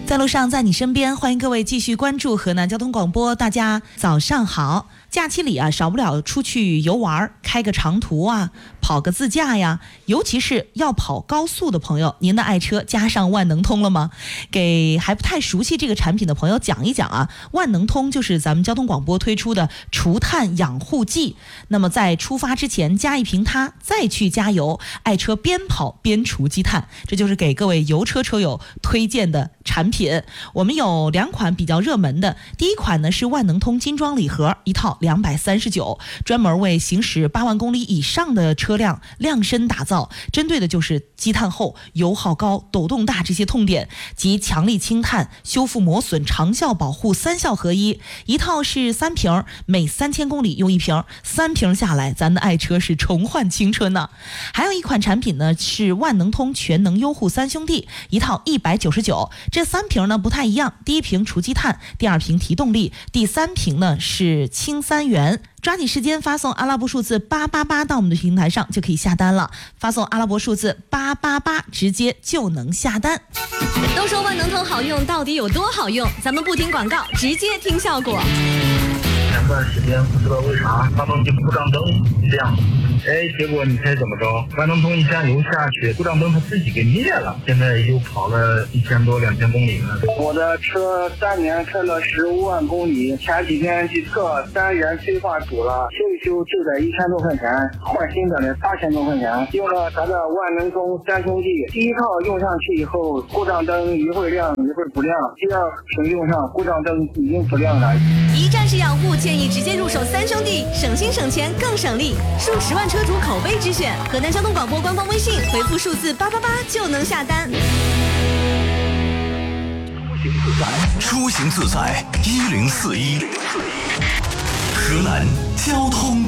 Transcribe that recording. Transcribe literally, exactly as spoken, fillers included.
在路上，在你身边，欢迎各位继续关注河南交通广播。大家早上好。假期里啊，少不了出去游玩，开个长途啊，跑个自驾呀。尤其是要跑高速的朋友，您的爱车加上万能通了吗？给还不太熟悉这个产品的朋友讲一讲啊。万能通就是咱们交通广播推出的除碳养护剂。那么在出发之前加一瓶它，再去加油，爱车边跑边除积碳。这就是给各位油车车友推荐的产品。我们有两款比较热门的，第一款呢是万能通精装礼盒，一套两百三十九，专门为行驶八万公里以上的车辆量身打造，针对的就是积碳厚、油耗高、抖动大这些痛点，及强力清碳、修复磨损、长效保护三效合一。一套是三瓶，每三千公里用一瓶，三瓶下来，咱的爱车是重焕青春呢、啊。还有一款产品呢是万能通全能优护三兄弟，一套一百九十九，这三瓶呢不太一样，第一瓶除积碳，第二瓶提动力，第三瓶呢是氢三元。抓紧时间发送阿拉伯数字八八八到我们的平台上就可以下单了，发送阿拉伯数字八八八直接就能下单。 都说万能通好用，到底有多好用？咱们不听广告，直接听效果。 前段时间不知道为啥发动机故障灯亮，哎，结果你猜怎么着？万能通一加油下去，故障灯它自己给灭了。现在又跑了一千多两千公里了。 我的车三年开了十五万公里，前几天去测三元催化堵了，修一修就得一千多块钱，换新的呢八千多块钱。用了咱的万能通三兄弟，第一套用上去以后，故障灯一会儿亮一会儿不亮，第二瓶用上故障灯已经不亮了。 一站式养护，建议直接入手三兄弟，省心省钱更省力，数十万车主口碑之选。河南交通广播官方微信回复数字八八八就能下单。 出行自在一零四一，河南交通